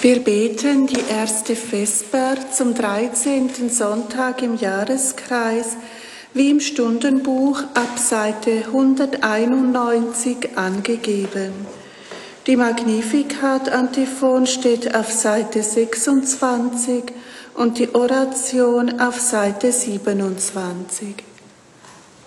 Wir beten die erste Vesper zum 13. Sonntag im Jahreskreis, wie im Stundenbuch ab Seite 191 angegeben. Die Magnificat-Antiphon steht auf Seite 26 und die Oration auf Seite 27.